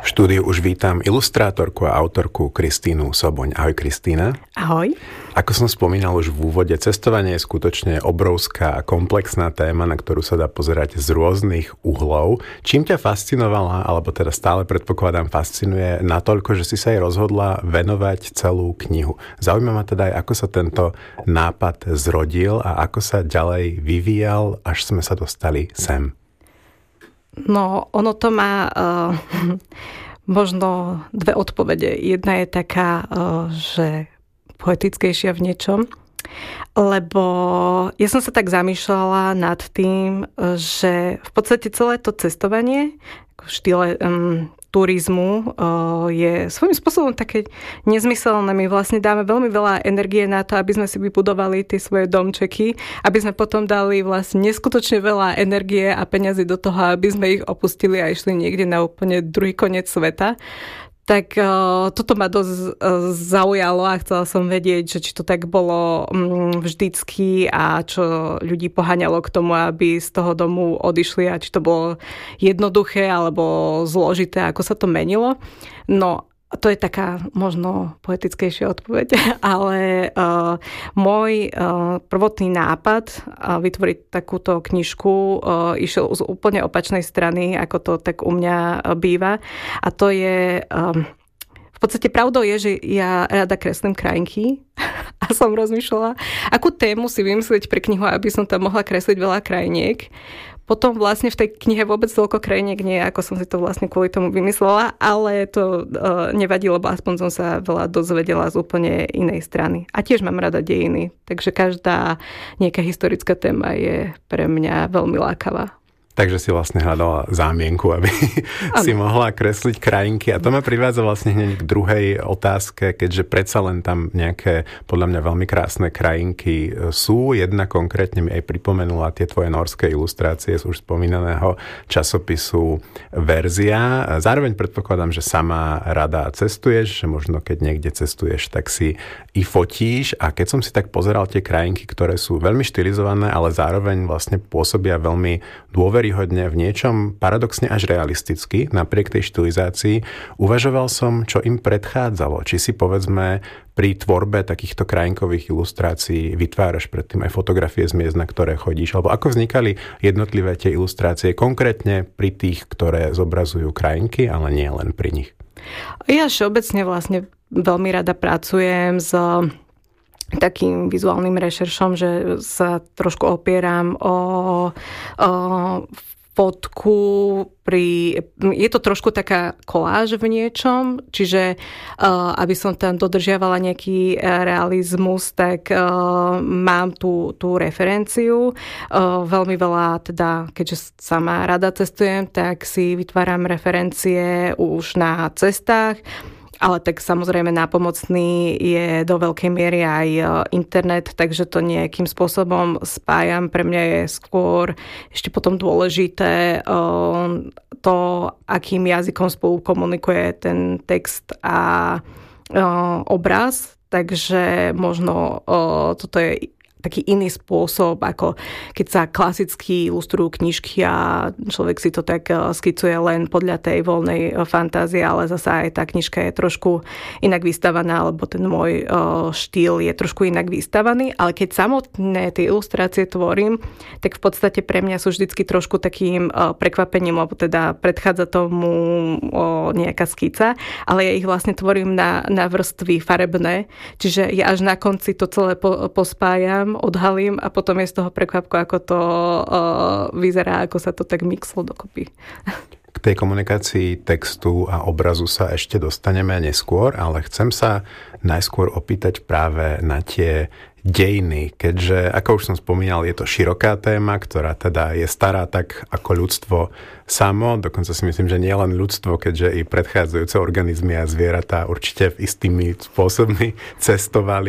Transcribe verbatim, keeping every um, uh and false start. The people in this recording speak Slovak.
V štúdiu už vítam ilustrátorku a autorku Kristínu Soboň. Ahoj, Kristína. Ahoj. Ako som spomínal už v úvode, cestovanie je skutočne obrovská a komplexná téma, na ktorú sa dá pozerať z rôznych uhlov. Čím ťa fascinovala, alebo teda stále predpokladám fascinuje natoľko, že si sa jej rozhodla venovať celú knihu? Zaujíma ma teda aj, ako sa tento nápad zrodil a ako sa ďalej vyvíjal, až sme sa dostali sem. No, ono to má uh, možno dve odpovede. Jedna je taká, uh, že poetickejšia v niečom, lebo ja som sa tak zamýšľala nad tým, že v podstate celé to cestovanie v štýle um, turizmu uh, je svojím spôsobom také nezmyselné. My vlastne dáme veľmi veľa energie na to, aby sme si vybudovali tie svoje domčeky, aby sme potom dali vlastne neskutočne veľa energie a peňazí do toho, aby sme ich opustili a išli niekde na úplne druhý koniec sveta. Tak uh, toto ma dosť uh, zaujalo a chcela som vedieť, že či to tak bolo um, vždycky a čo ľudí poháňalo k tomu, aby z toho domu odišli a či to bolo jednoduché alebo zložité, ako sa to menilo. No, to je taká možno poetickejšia odpoveď, ale uh, môj uh, prvotný nápad uh, vytvoriť takúto knižku uh, išiel z úplne opačnej strany, ako to tak u mňa uh, býva. A to je... Um, v podstate pravdou je, že ja rada kreslím krajinky a som rozmýšľala, akú tému si vymyslieť pre knihu, aby som tam mohla kresliť veľa krajiniek. Potom vlastne v tej knihe vôbec toľko krajiniek nie, ako som si to vlastne kvôli tomu vymyslela, ale to uh, nevadí, lebo aspoň som sa veľa dozvedela z úplne inej strany. A tiež mám rada dejiny, takže každá nejaká historická téma je pre mňa veľmi lákavá. Takže si vlastne hľadala zámienku, aby ano. si mohla kresliť krajinky. A to ma privádza vlastne hneď k druhej otázke, keďže predsa len tam nejaké, podľa mňa veľmi krásne krajinky sú. Jedna konkrétne mi aj pripomenula tie tvoje norské ilustrácie z už spomínaného časopisu Verzia. Zároveň predpokladám, že sama rada cestuješ, že možno keď niekde cestuješ, tak si i fotíš. A keď som si tak pozeral tie krajinky, ktoré sú veľmi štilizované, ale zároveň vlastne pôsobia veľmi dôveryhodne, v niečom paradoxne až realisticky, napriek tej štilizácii, uvažoval som, čo im predchádzalo. Či si, povedzme, pri tvorbe takýchto krajinkových ilustrácií vytváraš predtým aj fotografie z miest, na ktoré chodíš, alebo ako vznikali jednotlivé tie ilustrácie, konkrétne pri tých, ktoré zobrazujú krajinky, ale nie len pri nich. Ja všeobecne vlastne veľmi rada pracujem s takým vizuálnym rešeršom, že sa trošku opieram o, o fotku pri... Je to trošku taká koláž v niečom, čiže uh, aby som tam dodržiavala nejaký realizmus, tak uh, mám tú, tú referenciu. Uh, veľmi veľa, teda, keďže sama rada cestujem, tak si vytváram referencie už na cestách. Ale tak samozrejme nápomocný je do veľkej miery aj internet, takže to nejakým spôsobom spájam. Pre mňa je skôr ešte potom dôležité to, akým jazykom spolu komunikuje ten text a obraz. Takže možno toto je taký iný spôsob, ako keď sa klasicky ilustrujú knižky a človek si to tak skicuje len podľa tej voľnej fantázie, ale zasa aj tá knižka je trošku inak vystavaná, alebo ten môj štýl je trošku inak vystavaný, ale keď samotné tie ilustrácie tvorím, tak v podstate pre mňa sú vždycky trošku takým prekvapením, lebo teda predchádza tomu nejaká skica, ale ja ich vlastne tvorím na, na vrstvy farebné, čiže ja až na konci to celé po, pospájam, odhalím a potom je z toho prekvapko, ako to uh, vyzerá, ako sa to tak mixlo dokopy. K tej komunikácii textu a obrazu sa ešte dostaneme neskôr, ale chcem sa najskôr opýtať práve na tie dejiny, keďže, ako už som spomínal, je to široká téma, ktorá teda je stará tak ako ľudstvo samo, dokonca si myslím, že nie len ľudstvo, keďže i predchádzajúce organizmy a zvieratá určite v istými spôsobmi cestovali